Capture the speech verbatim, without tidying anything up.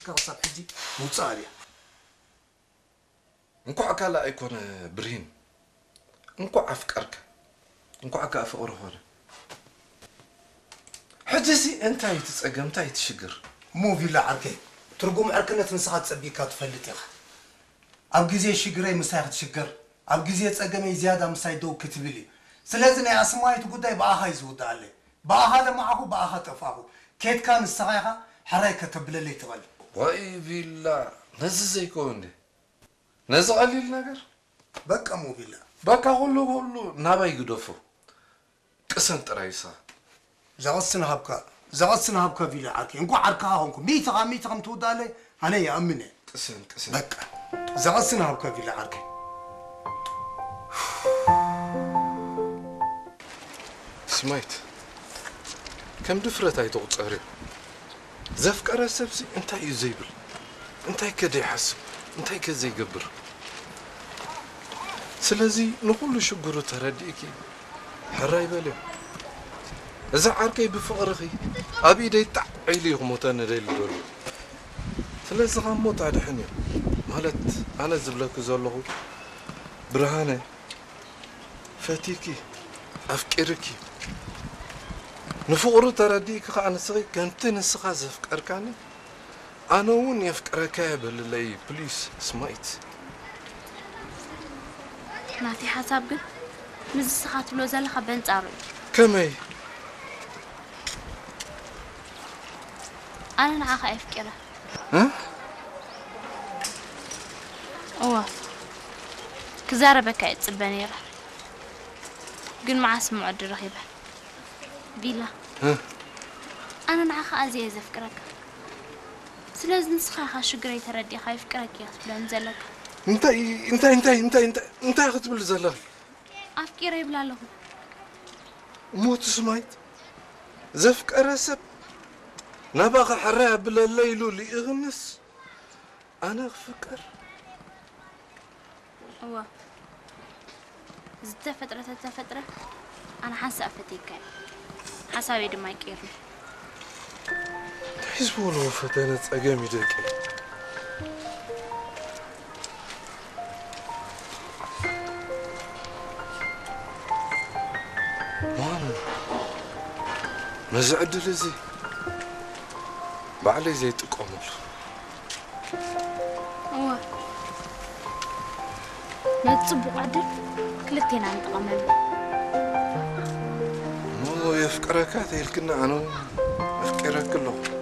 كغصب حجي موصاليا انكو عكالا ايكون برهين انكو عفكرك انكو عكا افقر هون حجزي انتاي تتصقم انتاي تشجر مو فيلا عركي ترجم عركنة نسخات سبيكات فلت يا أو جزية شجرة مساحة شجر أو جزية تسقمي زيادة مسايدو كتبلي سلازني أسمعي تقول ده بقى هاي زود عليه بقى هذا معه بقى هذا تفاهو كيت كان الصراحة حركة تبللي تغل واي فيلا نزل يكون دي نزل قليل نجر بقى مو فيلا بقى هولو هولو نبى يقدفو كسنت رئيسا زغسنا هبكا زغسنا هبكا فيلا عركي نقول عركها هونكم ميتها ميتها متود عليه أنا يا أمني كسن كسن بقى زغسنا هبكا فيلا عركي سمعت كم دفرت هاي تغطري زفكر السبسي انت يزيبل انت كده يحسب انت كذا يقبر سلازي نقول شجرة ترديكي حراي بالي إذا عاركي بفقرخي أبي دي تعيلي غموتان ديل دول سلازي غموت على حني مالت أنا زبلك زلهم برهانة فاتيكي أفكركي نفقر ترديك أنا صغير كنت نسخة زفكر كاني أنا ون يفكرك باللي بليس سمعت ناتي حساب قل مزسخات بلو زال خبنت أروي كمي أنا نعاق أفكره ها؟ أوه كزاربك أتصبني رح قل مع اسم عد رغيبة بيلا ها؟ أنا نعاق أزي أزفكرك سلاز نسخة خا شجري تردي خايف كرك يا بلان زلك انت انت انت انت انت انت اخذت بالزلال أفكر يبلا له موت سمعت زفك أرسب نبغى حراه بالليل اللي يغنس أنا أفكر هو زت فترة زت فترة أنا حاسة أفتيك حسابي دم يكيرني حسبوا له فتنة أجامي دقي مانا مزعد لزي بعلي زي تقومل هو نتصبق عدل كلتين عن تقامل مو يفكرك هذا يلكنا أنا أفكرك كله